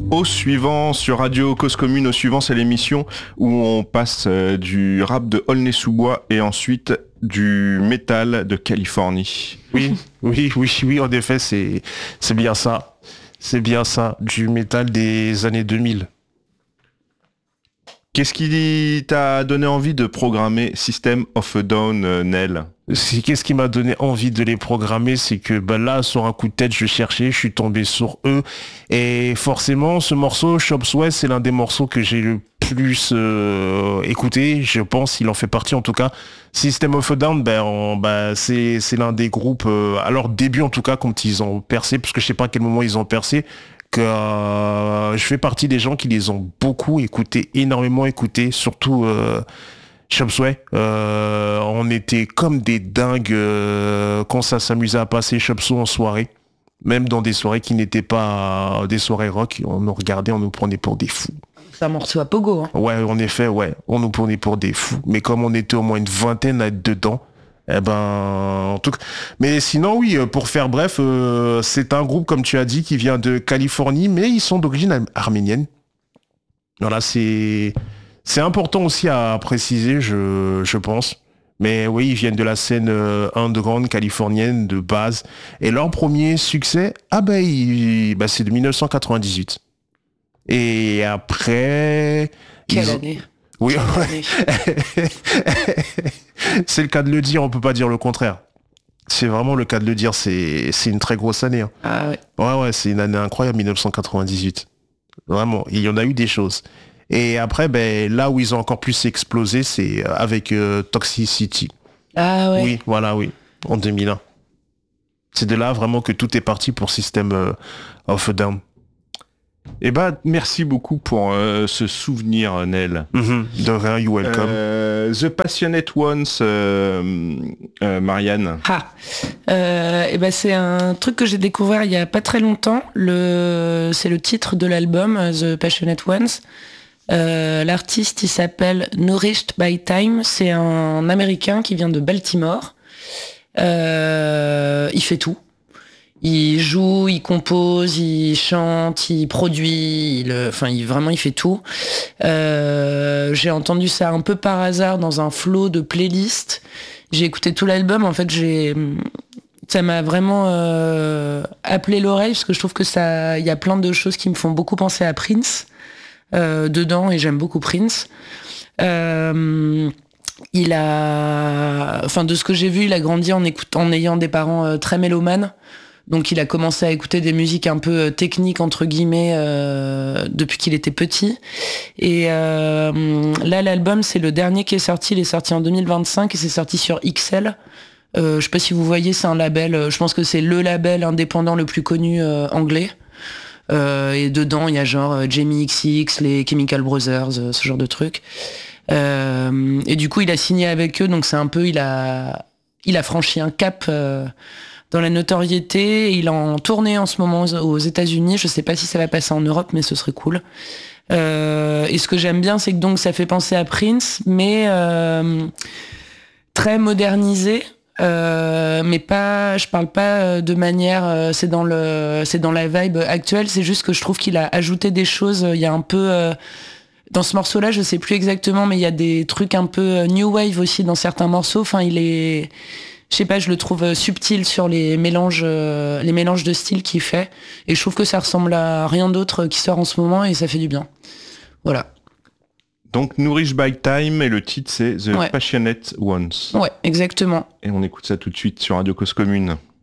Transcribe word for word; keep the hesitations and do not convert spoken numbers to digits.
Au suivant sur Radio Cause Commune, au suivant c'est l'émission où on passe euh, du rap de Aulnay-sous-Bois et ensuite du métal de Californie. Oui, oui, oui, oui, en effet, c'est, c'est bien ça. C'est bien ça, du métal des années deux mille. Qu'est-ce qui t'a donné envie de programmer System of a Down, euh, Nel ? C'est, qu'est-ce qui m'a donné envie de les programmer, c'est que bah là, sur un coup de tête, je cherchais, je suis tombé sur eux. Et forcément, ce morceau, Shops West, c'est l'un des morceaux que j'ai le plus euh, écouté. Je pense, il en fait partie en tout cas. System of a Down, ben, on, ben, c'est, c'est l'un des groupes, euh, à leur début en tout cas, quand ils ont percé, parce que je sais pas à quel moment ils ont percé, que euh, je fais partie des gens qui les ont beaucoup écoutés, énormément écoutés, surtout... Euh, Chopsway, euh, on était comme des dingues euh, quand ça s'amusait à passer Chopsway en soirée, même dans des soirées qui n'étaient pas des soirées rock, on nous regardait, on nous prenait pour des fous. C'est un morceau à pogo, hein. Ouais, en effet, ouais, on nous prenait pour des fous, mais comme on était au moins une vingtaine à être dedans, eh ben, en tout cas. Mais sinon, oui, pour faire bref, euh, c'est un groupe, comme tu as dit, qui vient de Californie, mais ils sont d'origine arménienne. Voilà, c'est... C'est important aussi à préciser, je, je pense. Mais oui, ils viennent de la scène euh, underground californienne de base. Et leur premier succès, ah ben, il, bah, c'est de dix-neuf cent quatre-vingt-dix-huit. Et après... Quelle ont... année ? Oui, Quelle ouais. année. C'est le cas de le dire, on peut pas dire le contraire. C'est vraiment le cas de le dire, c'est, c'est une très grosse année. Hein. Ah ouais. Ouais, ouais, c'est une année incroyable, dix-neuf cent quatre-vingt-dix-huit. Vraiment, il y en a eu des choses. Et après, ben, là où ils ont encore plus explosé, c'est avec euh, Toxicity. Ah ouais. Oui, voilà, oui, en deux mille un. C'est de là vraiment que tout est parti pour System euh, of a Down. Eh ben, merci beaucoup pour euh, ce souvenir, Nel. Mm-hmm. De rien, you welcome. Euh, The Passionate Ones, euh, euh, Marianne. Ah, euh, et ben c'est un truc que j'ai découvert il y a pas très longtemps. Le, c'est le titre de l'album The Passionate Ones. Euh, l'artiste, il s'appelle Nourished by Time. C'est un Américain qui vient de Baltimore. Euh, il fait tout. Il joue, il compose, il chante, il produit, il, enfin, il, vraiment, il fait tout. Euh, j'ai entendu ça un peu par hasard dans un flot de playlists. J'ai écouté tout l'album. En fait, j'ai, ça m'a vraiment euh, appelé l'oreille parce que je trouve que ça, il y a plein de choses qui me font beaucoup penser à Prince euh, dedans et j'aime beaucoup Prince. Euh, il a, enfin, de ce que j'ai vu, il a grandi en écoutant, en ayant des parents euh, très mélomanes. Donc il a commencé à écouter des musiques un peu techniques, entre guillemets, euh, depuis qu'il était petit. Et euh, là, l'album, c'est le dernier qui est sorti. Il est sorti en deux mille vingt-cinq et c'est sorti sur X L. Euh, je sais pas si vous voyez, c'est un label, je pense que c'est le label indépendant le plus connu euh, anglais. Euh, et dedans, il y a genre Jamie X X, les Chemical Brothers, euh, ce genre de trucs. Euh, et du coup, il a signé avec eux, donc c'est un peu, il a, il a franchi un cap... Euh, dans la notoriété. Il est en tournée en ce moment aux États-Unis. Je sais pas si ça va passer en Europe, mais ce serait cool. Euh, et ce que j'aime bien, c'est que donc ça fait penser à Prince, mais euh, très modernisé. Euh, mais pas, je parle pas de manière, euh, c'est dans le, c'est dans la vibe actuelle. C'est juste que je trouve qu'il a ajouté des choses. Il y a un peu euh, dans ce morceau-là, je sais plus exactement, mais il y a des trucs un peu new wave aussi dans certains morceaux. Enfin, il est Je sais pas, je le trouve subtil sur les mélanges, euh, les mélanges de styles qu'il fait. Et je trouve que ça ressemble à rien d'autre qui sort en ce moment et ça fait du bien. Voilà. Donc, Nourished by Time et le titre c'est The Ouais. Passionate Ones. Ouais, exactement. Et on écoute ça tout de suite sur Radio Cause Commune.